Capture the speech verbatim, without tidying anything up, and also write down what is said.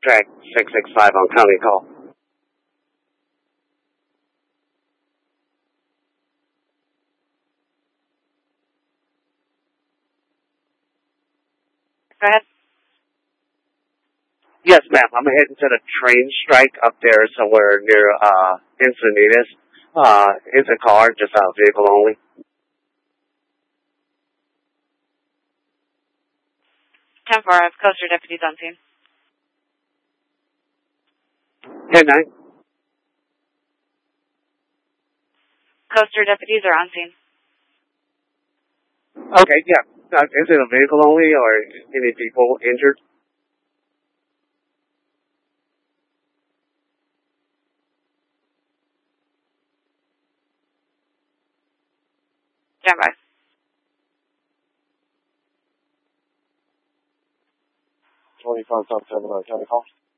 track six six five on county call. Go ahead. Yes, ma'am. I'm heading to the train strike up there somewhere near uh, Encinitas. Uh, it's a car, just a vehicle only. ten four, I have coaster deputies on scene. ten nine. Coaster deputies are on scene. Okay, yeah. Uh, is it a vehicle only or any people injured? Stand by. twenty-five South seven on county call.